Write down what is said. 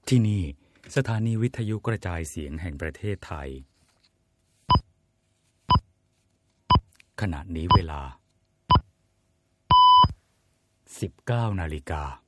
ที่นี่สถานีวิทยุกระจายเสียงแห่งประเทศไทยขณะนี้เวลา 19 นาฬิกา